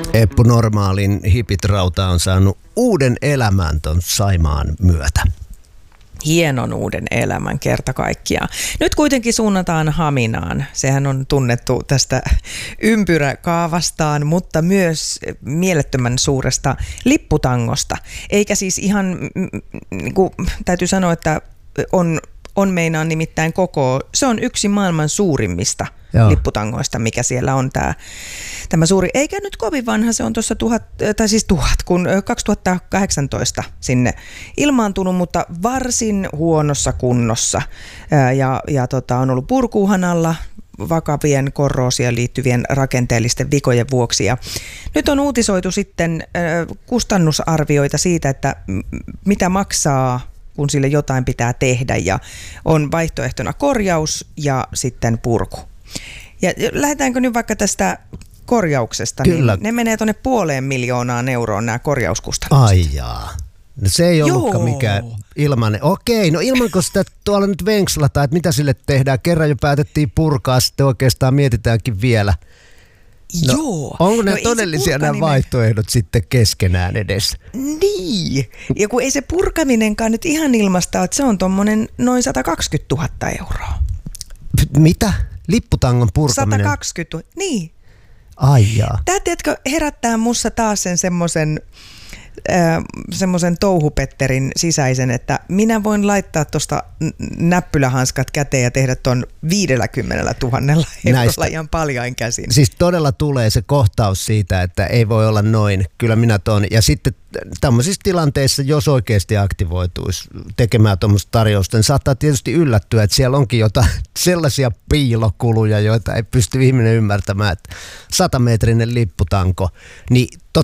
Eppu Normaalin Hipitrauta on saanut uuden elämän ton Saimaan myötä. Hienon uuden elämän kerta kaikkiaan. Nyt kuitenkin suunnataan Haminaan. Sehän on tunnettu tästä ympyräkaavastaan, mutta myös mielettömän suuresta lipputangosta. Eikä siis ihan, niin kuin täytyy sanoa, että on meinaan nimittäin se on yksi maailman suurimmista lipputangoista, mikä siellä on tämä suuri. Eikä nyt kovin vanha, se on tuossa 2018 sinne ilmaantunut, mutta varsin huonossa kunnossa. On ollut purkuuhan alla vakavien korroosioon liittyvien rakenteellisten vikojen vuoksi. Ja nyt on uutisoitu sitten kustannusarvioita siitä, että mitä maksaa, kun sille jotain pitää tehdä, ja on vaihtoehtona korjaus ja sitten purku. Ja lähdetäänkö nyt vaikka tästä korjauksesta? Kyllä. Niin ne menee tuonne 500 000 euroon nämä korjauskustannukset. Ai jaa. No se ei ollutkaan mikään ilmainen. Okei, no ilmanko sitä tuolla nyt venkslataan, että mitä sille tehdään? Kerran jo päätettiin purkaa, sitten oikeastaan mietitäänkin vielä. No, Joo. Onko ne todellisia nämä vaihtoehdot sitten keskenään edes? Niin. Ja kun ei se purkaminenkaan nyt ihan ilmasta, että se on tommonen noin 120 000 euroa. Mitä? Lipputangon purkaminen? 120 000, niin. Ai jaa. Tää, tiedätkö, herättää mussa taas sen semmoisen touhupetterin sisäisen, että minä voin laittaa tuosta näppylähanskat käteen ja tehdä ton 50 000 eurolla ihan paljain käsin. Siis todella tulee se kohtaus siitä, että ei voi olla noin, kyllä minä ton. Ja sitten tämmöisissä tilanteissa, jos oikeasti aktivoituisi tekemään tuommoista tarjousta, niin saattaa tietysti yllättyä, että siellä onkin jotain sellaisia piilokuluja, joita ei pysty ihminen ymmärtämään, että 100-metrinen lipputanko, niin